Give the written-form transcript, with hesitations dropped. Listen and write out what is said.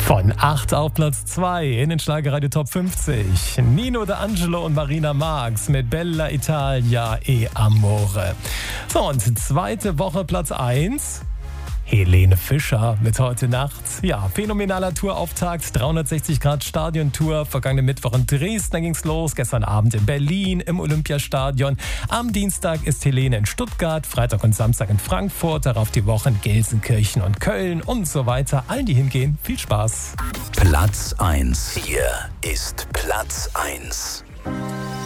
Von 8 auf Platz 2 in den Schlagerradio Top 50. Nino D'Angelo und Marina Marx mit Bella Italia e Amore. So, und zweite Woche Platz 1. Helene Fischer mit Heute Nacht. Ja, phänomenaler Tourauftakt, 360 Grad Stadiontour. Vergangenen Mittwoch in Dresden ging's los, gestern Abend in Berlin im Olympiastadion. Am Dienstag ist Helene in Stuttgart, Freitag und Samstag in Frankfurt, darauf die Woche in Gelsenkirchen und Köln und so weiter. Allen, die hingehen, viel Spaß. Platz 1. Hier ist Platz 1.